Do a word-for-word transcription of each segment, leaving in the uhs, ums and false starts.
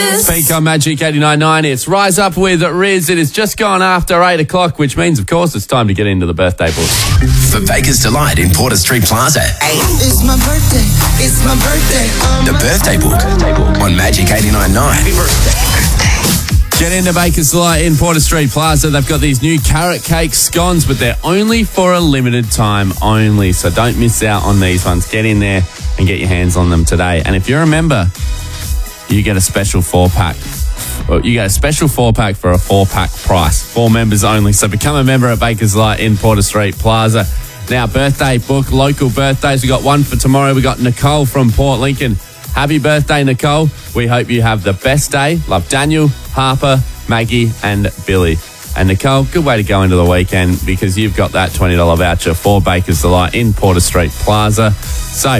Peak on Magic eighty-nine point nine. It's Rise Up with Riz. It is just gone after eight o'clock, which means, of course, it's time to get into the birthday book. For Baker's Delight in Porter Street Plaza. It's my birthday. It's my birthday. Um, the birthday book on Magic eighty-nine point nine. Happy birthday. Get into Baker's Delight in Porter Street Plaza. They've got these new carrot cake scones, but they're only for a limited time only. So don't miss out on these ones. Get in there and get your hands on them today. And if you're a member, you get a special four-pack. You get a special four-pack for a four-pack price. Four members only. So become a member at Baker's Delight in Porter Street Plaza. Now, birthday book, local birthdays. We got one for tomorrow. We got Nicole from Port Lincoln. Happy birthday, Nicole. We hope you have the best day. Love Daniel, Harper, Maggie, and Billy. And Nicole, good way to go into the weekend because you've got that twenty dollars voucher for Baker's Delight in Porter Street Plaza. So,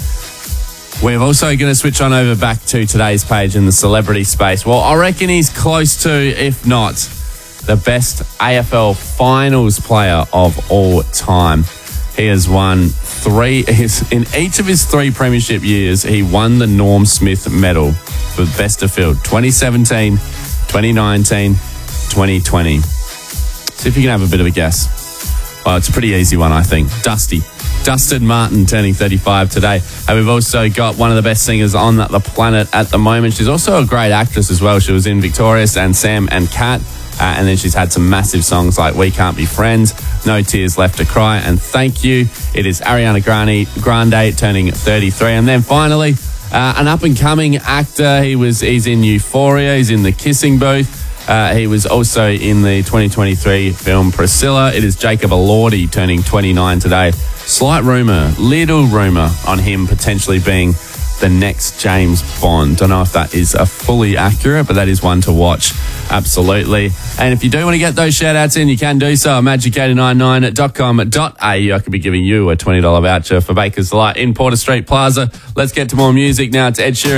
we're also going to switch on over back to today's page in the celebrity space. Well, I reckon he's close to, if not, the best A F L finals player of all time. He has won three, in each of his three premiership years, he won the Norm Smith medal for best of field. twenty seventeen, twenty nineteen, twenty twenty. See if you can have a bit of a guess. Oh, it's a pretty easy one, I think. Dusty. Dustin Martin turning thirty-five today. And we've also got one of the best singers on the planet at the moment. She's also a great actress as well. She was in Victorious and Sam and Cat. Uh, and then she's had some massive songs like We Can't Be Friends, No Tears Left to Cry, and Thank You. It is Ariana Grande, Grande turning thirty-three. And then finally, uh, an up-and-coming actor. He was He's in Euphoria. He's in The Kissing Booth. Uh, he was also in the twenty twenty-three film Priscilla. It is Jacob Elordi turning twenty-nine today. Slight rumour, little rumour on him potentially being the next James Bond. Don't know if that is a fully accurate, but that is one to watch. Absolutely. And if you do want to get those shout-outs in, you can do so at magic eight nine nine dot com dot a u. I could be giving you a twenty dollars voucher for Baker's Delight in Porter Street Plaza. Let's get to more music now. It's Ed Sheeran.